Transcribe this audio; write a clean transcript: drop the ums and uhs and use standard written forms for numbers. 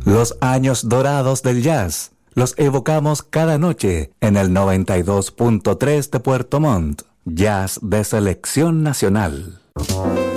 Los años dorados del jazz los evocamos cada noche en el 92.3 de Puerto Montt. Jazz de selección nacional.